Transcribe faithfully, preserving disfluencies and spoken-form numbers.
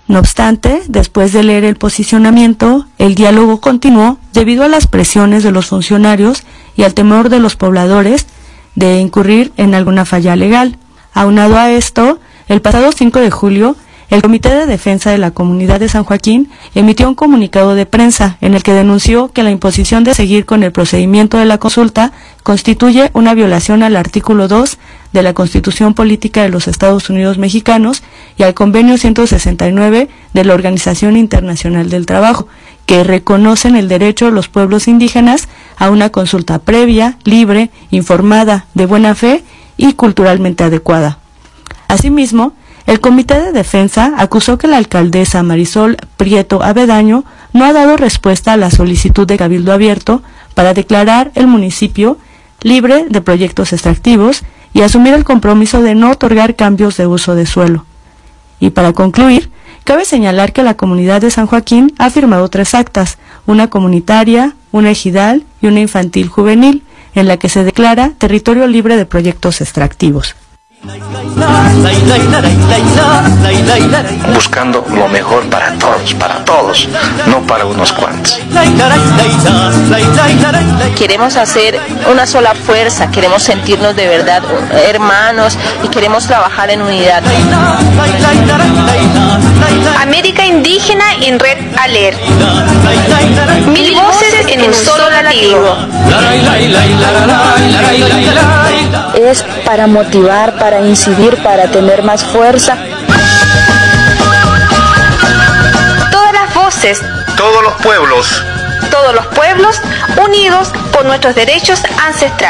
No obstante, después de leer el posicionamiento, el diálogo continuó debido a las presiones de los funcionarios y al temor de los pobladores de incurrir en alguna falla legal. Aunado a esto, el pasado cinco de julio, el Comité de Defensa de la Comunidad de San Joaquín emitió un comunicado de prensa en el que denunció que la imposición de seguir con el procedimiento de la consulta constituye una violación al artículo dos de la Constitución Política de los Estados Unidos Mexicanos y al Convenio ciento sesenta y nueve de la Organización Internacional del Trabajo, que reconocen el derecho de los pueblos indígenas a una consulta previa, libre, informada, de buena fe y culturalmente adecuada. Asimismo, el Comité de Defensa acusó que la alcaldesa Marisol Prieto Avedaño no ha dado respuesta a la solicitud de Cabildo Abierto para declarar el municipio libre de proyectos extractivos y asumir el compromiso de no otorgar cambios de uso de suelo. Y para concluir, cabe señalar que la comunidad de San Joaquín ha firmado tres actas, una comunitaria, una ejidal y una infantil juvenil, en la que se declara territorio libre de proyectos extractivos. Buscando lo mejor para todos, para todos, no para unos cuantos. Queremos hacer una sola fuerza, queremos sentirnos de verdad hermanos y queremos trabajar en unidad. América Indígena en Red Alert. Mil voces en un solo latido. Es para motivar, para incidir, para tener más fuerza. Todas las voces, Todos los pueblos. todos los pueblos unidos por nuestros derechos ancestrales.